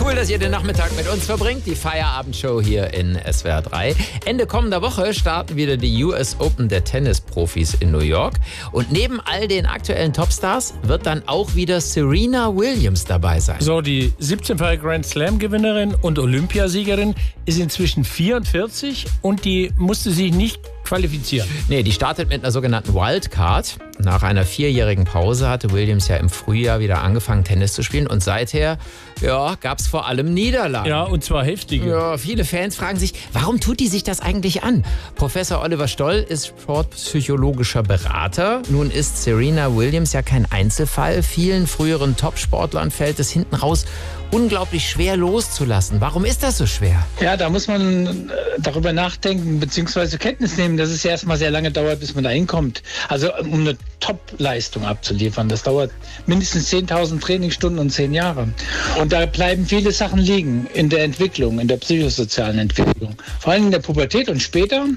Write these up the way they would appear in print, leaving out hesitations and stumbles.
Cool, dass ihr den Nachmittag mit uns verbringt. Die Feierabendshow hier in SWR 3. Ende kommender Woche starten wieder die US Open der Tennisprofis in New York. Und neben all den aktuellen Topstars wird dann auch wieder Serena Williams dabei sein. So, die 17-fache Grand Slam-Gewinnerin und Olympiasiegerin ist inzwischen 44 und die musste sich nicht qualifizieren. Nee, die startet mit einer sogenannten Wildcard. Nach einer 4-jährigen Pause hatte Williams ja im Frühjahr wieder angefangen, Tennis zu spielen. Und seither, gab es vor allem Niederlagen. Ja, und zwar heftige. Ja, viele Fans fragen sich, warum tut die sich das eigentlich an? Professor Oliver Stoll ist sportpsychologischer Berater. Nun ist Serena Williams ja kein Einzelfall. Vielen früheren Topsportlern fällt es hinten raus unglaublich schwer loszulassen. Warum ist das so schwer? Ja, da muss man darüber nachdenken bzw. Kenntnis nehmen, dass es ja erstmal sehr lange dauert, bis man da hinkommt. Also um eine Top-Leistung abzuliefern. Das dauert mindestens 10.000 Trainingsstunden und 10 Jahre. Und da bleiben viele Sachen liegen in der Entwicklung, in der psychosozialen Entwicklung. Vor allem in der Pubertät und später.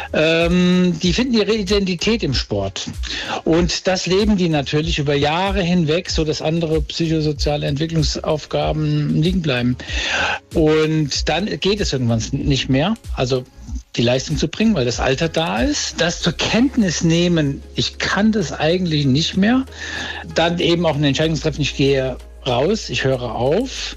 Die finden ihre Identität im Sport. Und das leben die natürlich über Jahre hinweg, so dass andere psychosoziale Entwicklungsaufgaben liegen bleiben. Und dann geht es irgendwann nicht mehr. Also die Leistung zu bringen, weil das Alter da ist. Das zur Kenntnis nehmen, ich kann das eigentlich nicht mehr. Dann eben auch eine Entscheidung treffen, ich gehe raus, ich höre auf,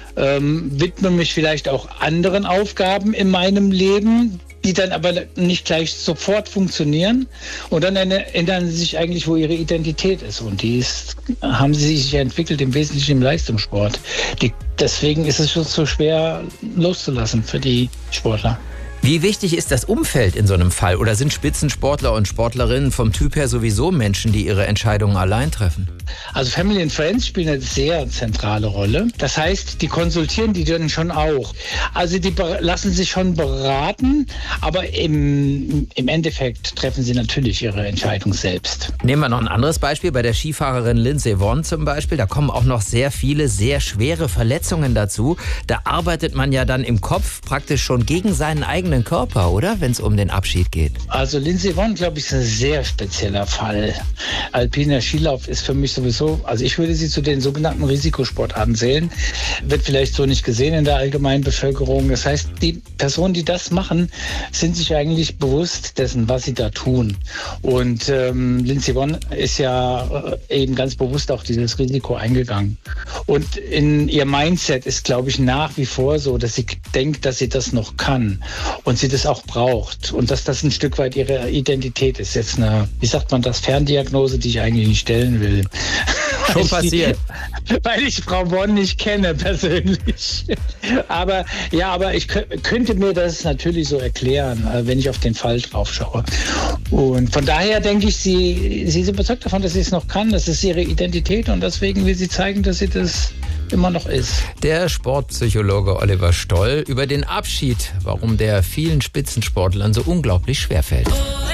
widme mich vielleicht auch anderen Aufgaben in meinem Leben, die dann aber nicht gleich sofort funktionieren. Und dann ändern sie sich eigentlich, wo ihre Identität ist. Und haben sie sich entwickelt, im Wesentlichen im Leistungssport. Deswegen ist es so schwer loszulassen für die Sportler. Wie wichtig ist das Umfeld in so einem Fall? Oder sind Spitzensportler und Sportlerinnen vom Typ her sowieso Menschen, die ihre Entscheidungen allein treffen? Also Family and Friends spielen eine sehr zentrale Rolle. Das heißt, die konsultieren die dann schon auch. Also die lassen sich schon beraten, aber im Endeffekt treffen sie natürlich ihre Entscheidung selbst. Nehmen wir noch ein anderes Beispiel. Bei der Skifahrerin Lindsey Vonn zum Beispiel. Da kommen auch noch sehr viele, sehr schwere Verletzungen dazu. Da arbeitet man ja dann im Kopf praktisch schon gegen seinen eigenen Körper, oder? Wenn es um den Abschied geht. Also Lindsey Vonn, glaube ich, ist ein sehr spezieller Fall. Alpiner Skilauf ist für mich sowieso, also ich würde sie zu den sogenannten Risikosportarten zählen. Wird vielleicht so nicht gesehen in der allgemeinen Bevölkerung. Das heißt, die Personen, die das machen, sind sich eigentlich bewusst dessen, was sie da tun. Und Lindsey Vonn ist ja eben ganz bewusst auch dieses Risiko eingegangen. Und in ihr Mindset ist, glaube ich, nach wie vor so, dass sie denkt, dass sie das noch kann. Und sie das auch braucht. Und dass das ein Stück weit ihre Identität ist. Jetzt eine, wie sagt man das, Ferndiagnose, die ich eigentlich nicht stellen will. Schon passiert. Weil ich Frau Vonn nicht kenne persönlich. Aber ich könnte mir das natürlich so erklären, wenn ich auf den Fall drauf schaue. Und von daher denke ich, sie ist überzeugt davon, dass sie es noch kann. Das ist ihre Identität und deswegen will sie zeigen, dass sie das immer noch ist. Der Sportpsychologe Oliver Stoll über den Abschied, warum der vielen Spitzensportlern so unglaublich schwerfällt.